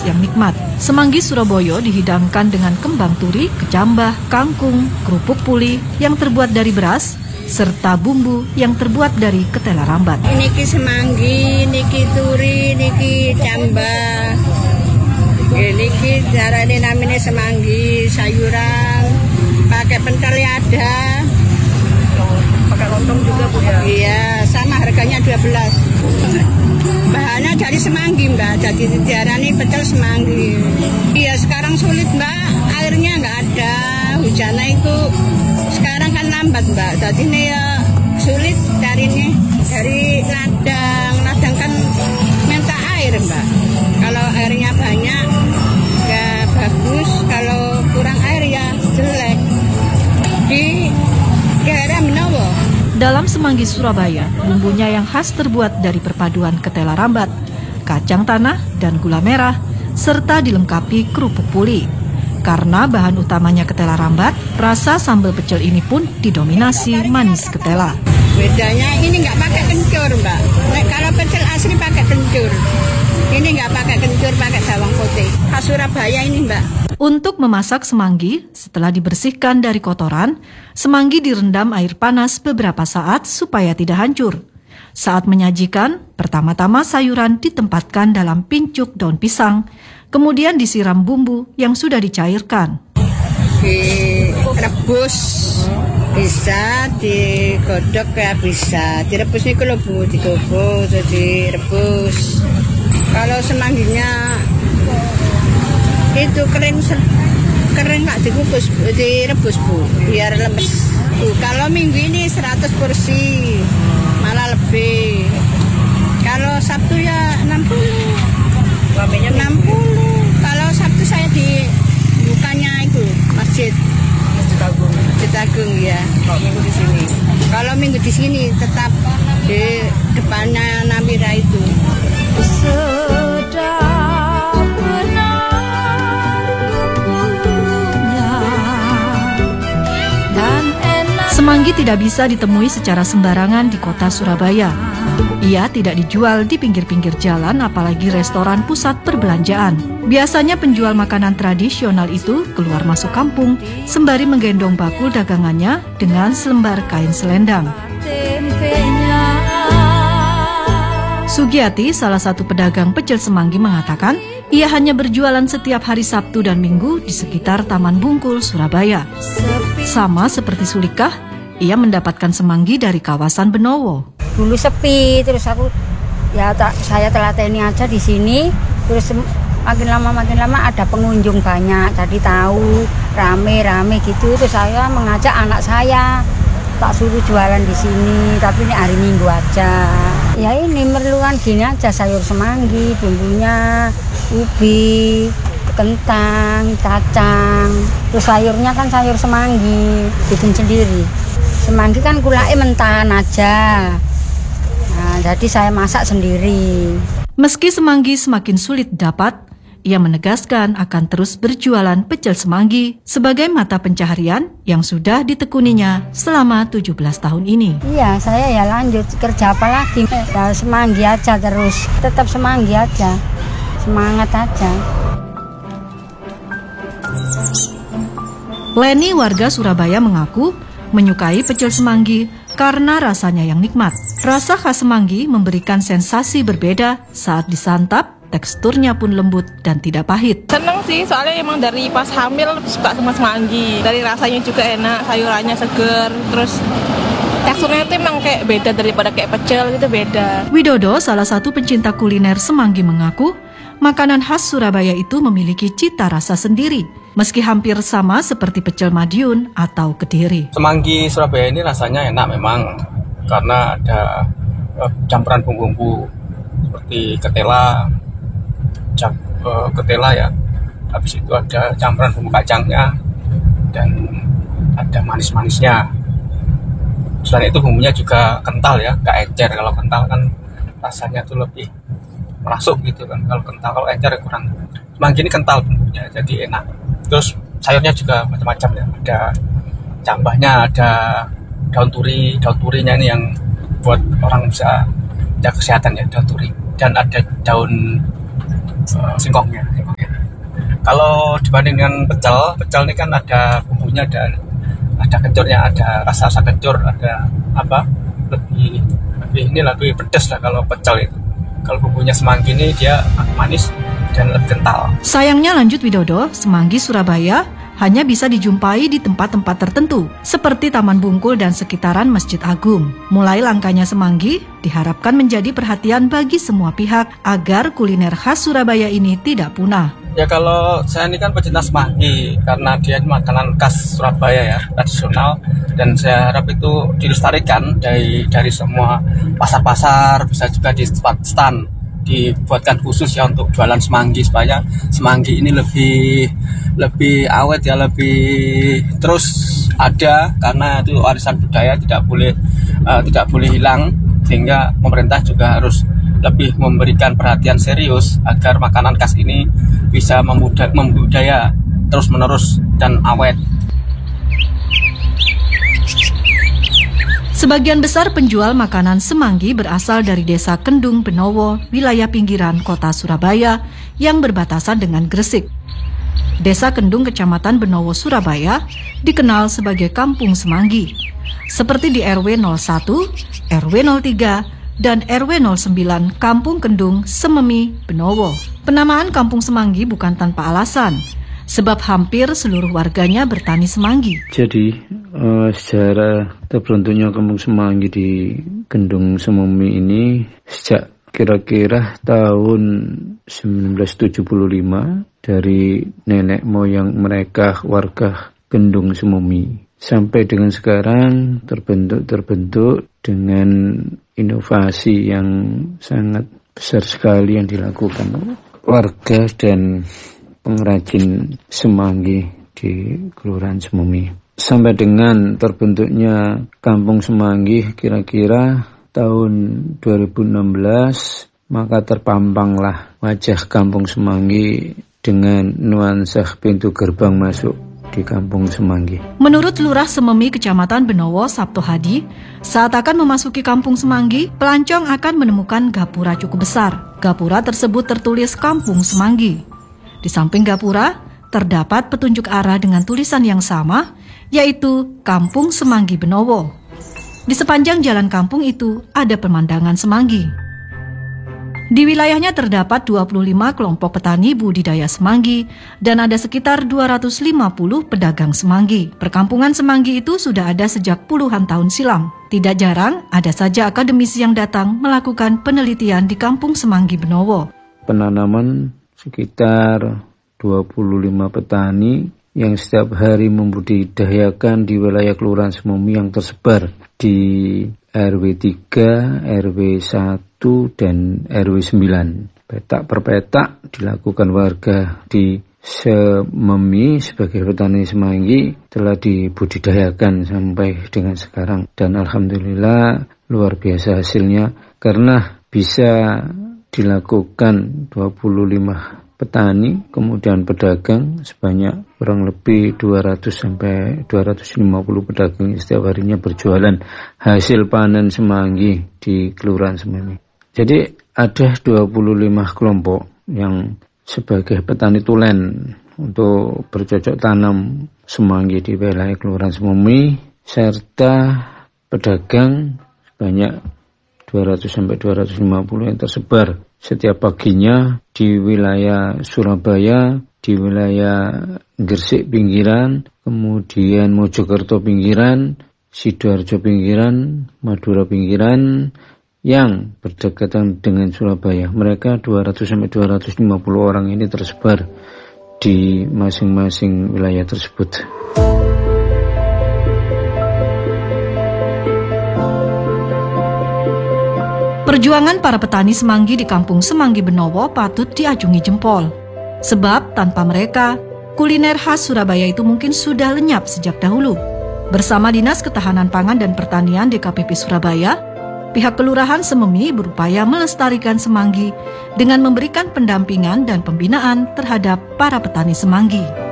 yang nikmat. Semanggi Surabaya dihidangkan dengan kembang turi, kecambah, kangkung, kerupuk puli yang terbuat dari beras, serta bumbu yang terbuat dari ketela rambat. Niki semanggi, niki turi, niki cambah. Niki darane namanya semanggi, sayuran, pakai pentol ada. Pakai lontong juga Bu ya? Iya, sama harganya 12. Bahannya dari semanggi Mbak, jadi diarani pecel semanggi. Iya sekarang sulit Mbak, airnya nggak ada, hujannya itu sekarang kan lambat Mbak, jadi ini ya sulit dari ladang kan minta air Mbak. Kalau airnya banyak ya bagus, kalau kurang air ya jelek. Di daerah Menowo. Dalam semanggi Surabaya, bumbunya yang khas terbuat dari perpaduan ketela rambat, kacang tanah, dan gula merah, serta dilengkapi kerupuk puli. Karena bahan utamanya ketela rambat, rasa sambal pecel ini pun didominasi manis ketela. Bedanya ini nggak pakai kencur Mbak. Kalau pecel asli pakai kencur. Ini nggak pakai kencur, pakai bawang putih. Khas Surabaya ini Mbak. Untuk memasak semanggi, setelah dibersihkan dari kotoran, semanggi direndam air panas beberapa saat supaya tidak hancur. Saat menyajikan, pertama-tama sayuran ditempatkan dalam pincuk daun pisang, kemudian disiram bumbu yang sudah dicairkan. Direbus, bisa digodok ya bisa. Direbus ini kalau Bu, digobok, direbus. Kalau semangginya itu kering nggak dikukus, direbus Bu, biar lemes. Kalau minggu ini 100 porsi, malah lebih. Kalau Sabtu ya 60. 60. Kalau Sabtu saya di bukanya itu Masjid Agung ya. Kalau minggu di sini. Kalau minggu di sini tetap di depannya Namira itu. Semanggi tidak bisa ditemui secara sembarangan di kota Surabaya. Ia tidak dijual di pinggir-pinggir jalan, apalagi restoran pusat perbelanjaan. Biasanya penjual makanan tradisional itu keluar masuk kampung, sembari menggendong bakul dagangannya dengan selembar kain selendang. Sugiyati, salah satu pedagang pecel semanggi, mengatakan ia hanya berjualan setiap hari Sabtu dan Minggu di sekitar Taman Bungkul, Surabaya. Sama seperti Sulikah, ia mendapatkan semanggi dari kawasan Benowo. Dulu sepi, terus saya telateni aja di sini, terus makin lama ada pengunjung banyak, jadi tahu rame gitu. Terus saya mengajak anak saya, tak suruh jualan di sini, tapi ini hari Minggu aja. Ya ini memerlukan gini aja, sayur semanggi, bumbunya ubi, kentang, kacang. Terus sayurnya kan sayur semanggi, bikin sendiri. Semanggi kan kulake mentahan aja. Nah, jadi saya masak sendiri. Meski semanggi semakin sulit dapat, ia menegaskan akan terus berjualan pecel semanggi sebagai mata pencaharian yang sudah ditekuninya selama 17 tahun ini. Iya, saya ya lanjut kerja apa lagi? Ya, semanggi aja terus, tetap semanggi aja. Semangat aja. Leni, warga Surabaya, mengaku menyukai pecel semanggi karena rasanya yang nikmat. Rasa khas semanggi memberikan sensasi berbeda saat disantap, teksturnya pun lembut dan tidak pahit. Seneng sih, soalnya emang dari pas hamil suka sama semanggi. Dari rasanya juga enak, sayurannya seger, terus teksturnya itu emang kayak beda daripada kayak pecel gitu, beda. Widodo, salah satu pencinta kuliner semanggi, mengaku makanan khas Surabaya itu memiliki cita rasa sendiri, meski hampir sama seperti pecel Madiun atau Kediri. Semanggi Surabaya ini rasanya enak memang, karena ada campuran bumbu-bumbu seperti ketela ya. Habis itu ada campuran bumbu kacangnya dan ada manis-manisnya. Selain itu bumbunya juga kental ya, nggak encer. Kalau kental kan rasanya tuh lebih merasuk gitu kan. Kalau kental, kalau encer kurang. Semanggi ini kental bumbunya, jadi enak. Terus sayurnya juga macam-macam ya. Ada cambahnya, ada daun turinya ini yang buat orang bisa jaga kesehatan ya, daun turi. Dan ada daun singkongnya. Kalau dibanding dengan pecel ini kan ada bumbunya, ada kencurnya, ada rasa kencur, ada lebih pedas lah kalau pecel itu. Kalau bumbunya semanggi ini dia manis dan lebih kental. Sayangnya, lanjut Widodo, semanggi Surabaya hanya bisa dijumpai di tempat-tempat tertentu, seperti Taman Bungkul dan sekitaran Masjid Agung. Mulai langkanya semanggi diharapkan menjadi perhatian bagi semua pihak agar kuliner khas Surabaya ini tidak punah. Ya kalau saya ini kan pecinta semanggi karena dia makanan khas Surabaya ya, tradisional, dan saya harap itu dilestarikan dari semua pasar-pasar, bisa juga di tempat stand dibuatkan khusus ya untuk jualan semanggi supaya semanggi ini lebih awet ya, lebih terus ada, karena itu warisan budaya tidak boleh hilang, sehingga pemerintah juga harus lebih memberikan perhatian serius agar makanan khas ini bisa membudaya terus-menerus dan awet. Sebagian besar penjual makanan semanggi berasal dari Desa Kendung Benowo, wilayah pinggiran kota Surabaya yang berbatasan dengan Gresik. Desa Kendung, Kecamatan Benowo, Surabaya dikenal sebagai Kampung Semanggi, seperti di RW 01, RW 03, dan RW 09 Kampung Kendung, Sememi, Benowo. Penamaan Kampung Semanggi bukan tanpa alasan, sebab hampir seluruh warganya bertani semanggi. Jadi sejarah terbentuknya Kampung Semanggi di Kendung Sememi ini sejak kira-kira tahun 1975 dari nenek moyang mereka, warga Kendung Sememi. Sampai dengan sekarang terbentuk dengan inovasi yang sangat besar sekali yang dilakukan warga dan pengrajin semanggi di Kelurahan Sememi. Sampai dengan terbentuknya Kampung Semanggi kira-kira tahun 2016, maka terpampanglah wajah Kampung Semanggi dengan nuansa pintu gerbang masuk di Kampung Semanggi. Menurut Lurah Sememi Kecamatan Benowo, Sabto Hadi, saat akan memasuki Kampung Semanggi, pelancong akan menemukan gapura cukup besar. Gapura tersebut tertulis Kampung Semanggi. Di samping gapura, terdapat petunjuk arah dengan tulisan yang sama, yaitu Kampung Semanggi Benowo. Di sepanjang jalan kampung itu ada pemandangan semanggi. Di wilayahnya terdapat 25 kelompok petani budidaya semanggi dan ada sekitar 250 pedagang semanggi. Perkampungan semanggi itu sudah ada sejak puluhan tahun silam. Tidak jarang ada saja akademisi yang datang melakukan penelitian di Kampung Semanggi Benowo. Penanaman sekitar 25 petani yang setiap hari membudidayakan di wilayah Kelurahan Sememi yang tersebar di RW 3, RW 1, dan RW 9. Petak per petak dilakukan warga di Sememi sebagai petani semanggi telah dibudidayakan sampai dengan sekarang. Dan alhamdulillah luar biasa hasilnya karena bisa dilakukan 25 petani, kemudian pedagang sebanyak kurang lebih 200 sampai 250 pedagang setiap harinya berjualan hasil panen semanggi di Kelurahan Sememi. Jadi ada 25 kelompok yang sebagai petani tulen untuk bercocok tanam semanggi di wilayah Kelurahan Sememi, serta pedagang sebanyak 200 sampai 250 yang tersebar setiap paginya di wilayah Surabaya, di wilayah Gresik pinggiran, kemudian Mojokerto pinggiran, Sidoarjo pinggiran, Madura pinggiran yang berdekatan dengan Surabaya. Mereka 200 sampai 250 orang ini tersebar di masing-masing wilayah tersebut. Perjuangan para petani semanggi di Kampung Semanggi Benowo patut diacungi jempol. Sebab tanpa mereka, kuliner khas Surabaya itu mungkin sudah lenyap sejak dahulu. Bersama Dinas Ketahanan Pangan dan Pertanian DKPP Surabaya, pihak Kelurahan Sememi berupaya melestarikan semanggi dengan memberikan pendampingan dan pembinaan terhadap para petani semanggi.